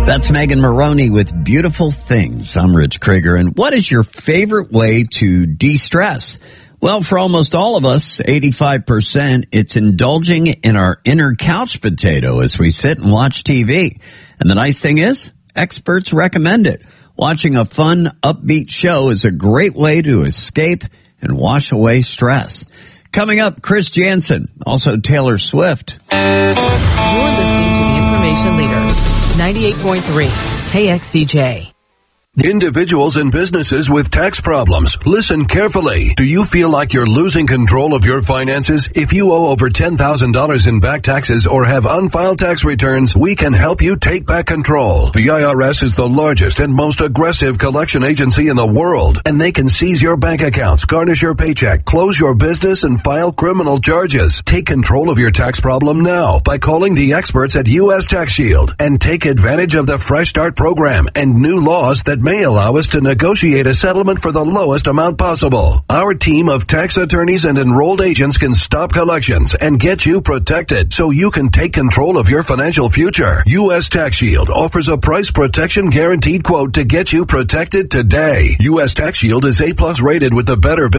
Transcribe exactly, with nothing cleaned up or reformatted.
That's Megan Maroney with Beautiful Things. I'm Rich Krieger. And what is your favorite way to de-stress? Well, for almost all of us, eighty-five percent, it's indulging in our inner couch potato as we sit and watch T V. And the nice thing is, experts recommend it. Watching a fun, upbeat show is a great way to escape and wash away stress. Coming up, Chris Jansen, also Taylor Swift. You're listening to the Information Leader, ninety-eight point three K X D J. Individuals and businesses with tax problems, listen carefully. Do you feel like you're losing control of your finances? If you owe over ten thousand dollars in back taxes or have unfiled tax returns, we can help you take back control. The I R S is the largest and most aggressive collection agency in the world, and they can seize your bank accounts, garnish your paycheck, close your business, and file criminal charges. Take control of your tax problem now by calling the experts at U S Tax Shield and take advantage of the Fresh Start program and new laws that may allow us to negotiate a settlement for the lowest amount possible. Our team of tax attorneys and enrolled agents can stop collections and get you protected so you can take control of your financial future. U S Tax Shield offers a price protection guaranteed quote to get you protected today. U S Tax Shield is A plus rated with the Better